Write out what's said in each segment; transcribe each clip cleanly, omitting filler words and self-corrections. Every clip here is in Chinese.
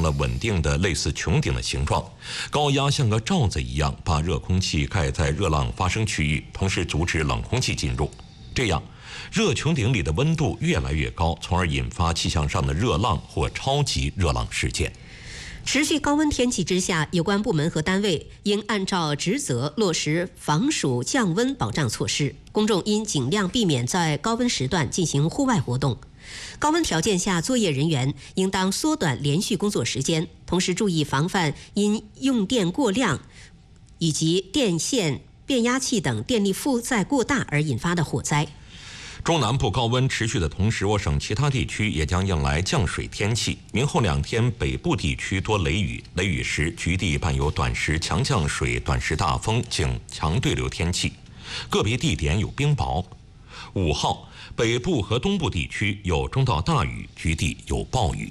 了稳定的类似穹顶的形状，高压像个罩子一样把热空气盖在热浪发生区域，同时阻止冷空气进入。这样，热穹顶里的温度越来越高，从而引发气象上的热浪或超级热浪事件。 持续高温天气之下，有关部门和单位应按照职责落实防暑降温保障措施，公众应尽量避免在高温时段进行户外活动。高温条件下，作业人员应当缩短连续工作时间，同时注意防范因用电过量以及电线、变压器等电力负载过大而引发的火灾。 中南部高温持续的同时，我省其他地区也将迎来降水天气。明后2天，北部地区多雷雨，雷雨时局地伴有短时强降水、短时大风、景强对流天气，个别地点有冰雹。5号，北部和东部地区有中到大雨，局地有暴雨。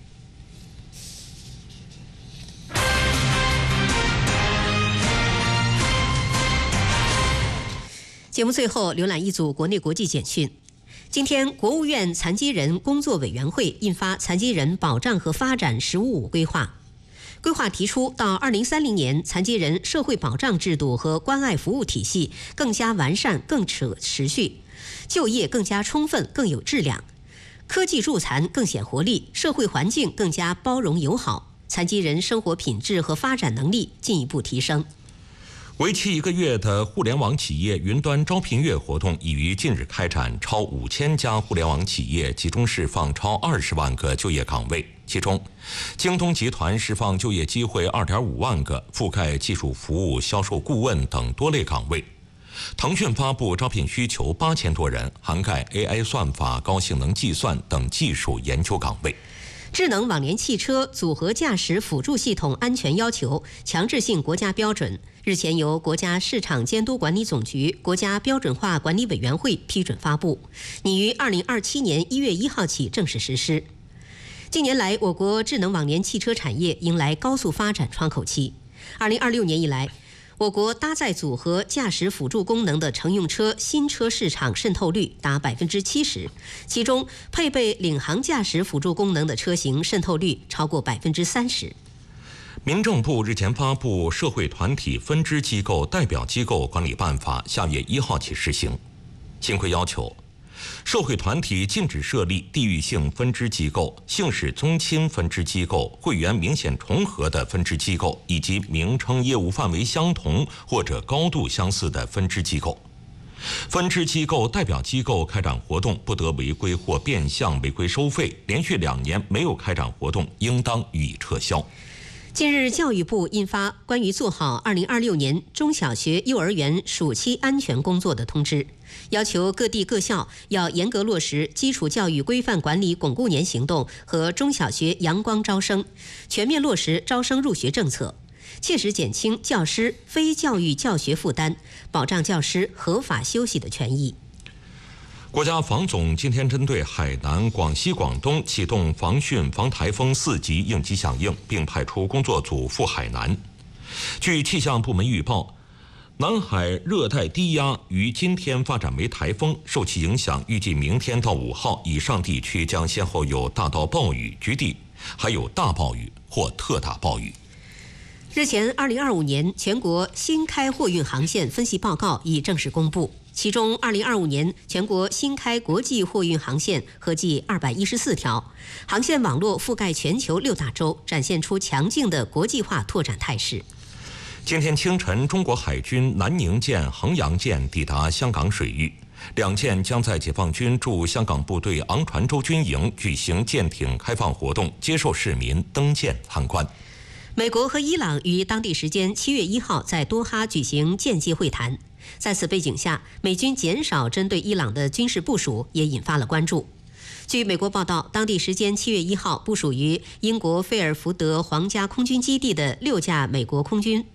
节目最后浏览一组国内国际简讯。今天，国务院残疾人工作委员会印发《残疾人保障和发展“十五五”规划》。规划提出，到2030年，残疾人社会保障制度和关爱服务体系更加完善、更持续，就业更加充分、更有质量，科技助残更显活力，社会环境更加包容友好，残疾人生活品质和发展能力进一步提升。 为期1个月的互联网企业云端招聘月活动已于近日开展，超5000家互联网企业集中释放超20万个就业岗位，其中，京东集团释放就业机会2.5万个，覆盖技术服务、销售顾问等多类岗位。腾讯发布招聘需求8000多人，涵盖 AI 算法、高性能计算等技术研究岗位。 智能网联汽车组合驾驶辅助系统安全要求强制性国家标准日前由国家市场监督管理总局、国家标准化管理委员会批准发布，拟于2027年1月1号起正式实施。近年来，我国智能网联汽车产业迎来高速发展窗口期。2026年以来，我国搭载组合驾驶辅助功能的乘用车新车市场渗透率达70%，其中配备领航驾驶辅助功能的车型渗透率超过30%。 民政部日前发布《社会团体分支机构代表机构管理办法》，下月1号起施行。新规要求，社会团体禁止设立地域性分支机构、姓氏宗亲分支机构、会员明显重合的分支机构，以及名称业务范围相同或者高度相似的分支机构。分支机构代表机构开展活动不得违规或变相违规收费，连续2年没有开展活动，应当予以撤销。 近日，教育部印发关于做好2026年中小学、幼儿园暑期安全工作的通知，要求各地各校要严格落实基础教育规范管理巩固年行动和中小学阳光招生，全面落实招生入学政策，切实减轻教师非教育教学负担，保障教师合法休息的权益。 国家防总今天针对海南、广西、广东启动防汛防台风4级应急响应，并派出工作组赴海南。据气象部门预报，南海热带低压于今天发展为台风，受其影响，预计明天到5号以上地区将先后有大到暴雨，局地还有大暴雨或特大暴雨。 日前，2025年全国新开货运航线分析报告已正式公布。其中，2025年全国新开国际货运航线合计214条，航线网络覆盖全球6大洲，展现出强劲的国际化拓展态势。 今天清晨，中国海军南宁舰、衡阳舰抵达香港水域，2舰将在解放军驻香港部队昂船洲军营举行舰艇开放活动，接受市民登舰参观。 美国和伊朗于当地时间7月1号在多哈举行间接会谈。在此背景下，美军减少针对伊朗的军事部署也引发了关注。据美国报道，当地时间7月1号，部署于英国菲尔福德皇家空军基地的6架美国空军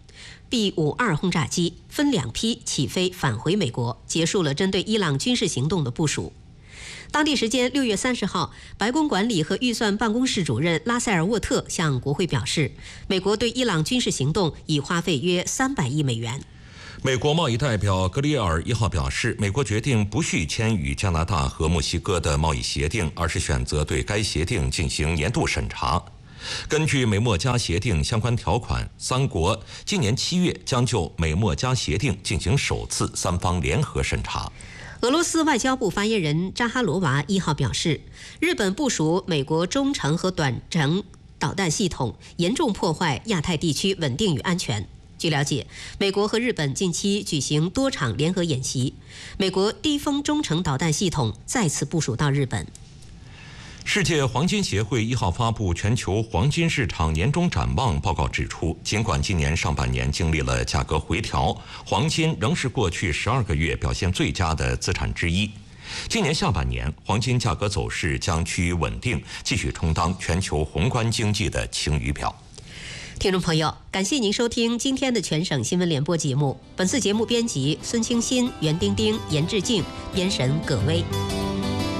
B-52轰炸机分2批起飞返回美国，结束了针对伊朗军事行动的部署。当地时间6月30号，白宫管理和预算办公室主任拉塞尔沃特向国会表示，美国对伊朗军事行动已花费约300亿美元。 美国贸易代表格里尔1号表示，美国决定不续签与加拿大和墨西哥的贸易协定，而是选择对该协定进行年度审查。 根据美墨加协定相关条款，三国今年7月将就美墨加协定进行首次三方联合审查。 俄罗斯外交部发言人扎哈罗娃1号表示，日本部署美国中程和短程导弹系统，严重破坏亚太地区稳定与安全。据了解，美国和日本近期举行多场联合演习，美国低风中程导弹系统再次部署到日本。 世界黄金协会1号发布全球黄金市场年终展望报告指出，尽管今年上半年经历了价格回调，黄金仍是过去12个月表现最佳的资产之一。今年下半年，黄金价格走势将趋于稳定，继续充当全球宏观经济的晴雨表。 听众朋友，感谢您收听今天的全省新闻联播节目。本次节目编辑孙清新、袁丁丁、严志静，编审葛薇。